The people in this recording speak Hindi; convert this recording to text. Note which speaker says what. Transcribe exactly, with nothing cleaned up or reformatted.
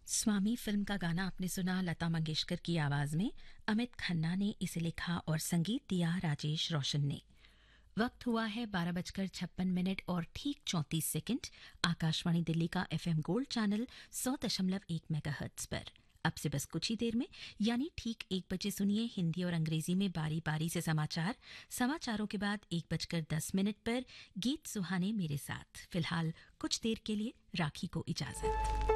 Speaker 1: स्वामी फिल्म का गाना आपने सुना लता मंगेशकर की आवाज में। अमित खन्ना ने इसे लिखा और संगीत दिया राजेश रोशन ने। वक्त हुआ है बारह बजकर छप्पन मिनट और ठीक चौंतीस सेकंड। आकाशवाणी दिल्ली का एफएम गोल्ड चैनल सौ दशमलव एक मेगाहर्ट्ज पर। अब से बस कुछ ही देर में यानी ठीक एक बजे सुनिए हिंदी और अंग्रेजी में बारी बारी से समाचार। समाचारों के बाद एक बजकर दस मिनट पर गीत सुहाने मेरे साथ। फिलहाल कुछ देर के लिए राखी को इजाजत।